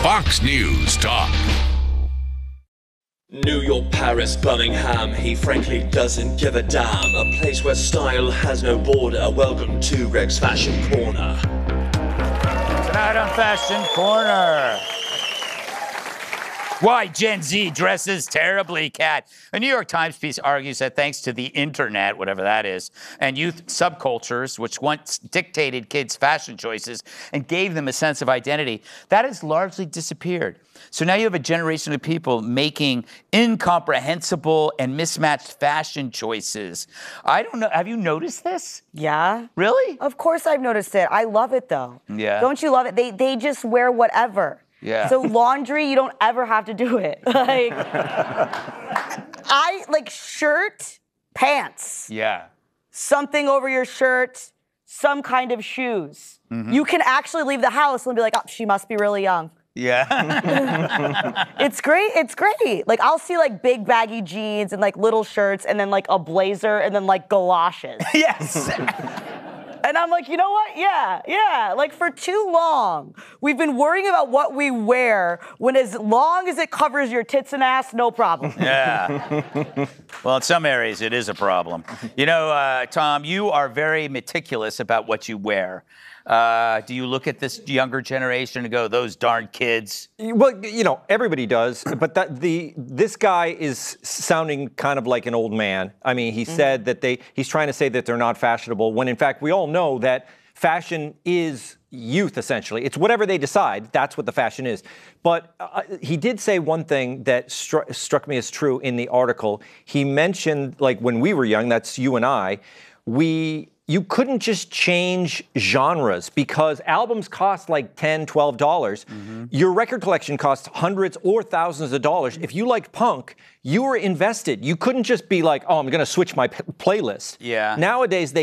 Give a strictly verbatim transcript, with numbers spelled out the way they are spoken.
Fox News Talk. New York, Paris, Birmingham, he frankly doesn't give a damn. A place where style has no border. Welcome to Greg's Fashion Corner. Tonight on Fashion Corner. Why Gen Z dresses terribly, Kat. A New York Times piece argues that thanks to the internet, whatever that is, and youth subcultures, which once dictated kids' fashion choices and gave them a sense of identity, that has largely disappeared. So now you have a generation of people making incomprehensible and mismatched fashion choices. I don't know. Have you noticed this? Yeah. Really? Of course I've noticed it. I love it, though. Yeah. Don't you love it? They they just wear whatever. Yeah. So laundry, you don't ever have to do it. Like, I, like, shirt, pants. Yeah. Something over your shirt, some kind of shoes. Mm-hmm. You can actually leave the house and be like, oh, she must be really young. Yeah. It's great. It's great. Like, I'll see, like, big baggy jeans and, like, little shirts and then, like, a blazer and then, like, galoshes. Yes. And I'm like, you know what? Yeah, yeah. Like, for too long, we've been worrying about what we wear when as long as it covers your tits and ass, no problem. Yeah. Well, in some areas, it is a problem. You know, uh, Tom, you are very meticulous about what you wear. Uh, do you look at this younger generation and go, those darn kids? Well, you know, everybody does, but that the this guy is sounding kind of like an old man. I mean, he mm-hmm. said that they he's trying to say that they're not fashionable, when in fact we all know that fashion is youth, essentially. It's whatever they decide, that's what the fashion is. But uh, he did say one thing that stru- struck me as true in the article. He mentioned, like, when we were young, that's you and I, we... you couldn't just change genres because albums cost like ten dollars, twelve dollars. Mm-hmm. Your record collection costs hundreds or thousands of dollars. If you liked punk, you were invested. You couldn't just be like, oh, I'm going to switch my p- playlist. Yeah. Nowadays, they